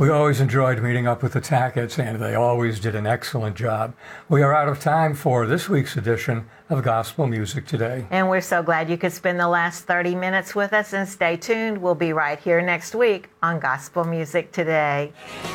We always enjoyed meeting up with the Tacketts, and they always did an excellent job. We are out of time for this week's edition of Gospel Music Today. And we're so glad you could spend the last 30 minutes with us, and stay tuned. We'll be right here next week on Gospel Music Today.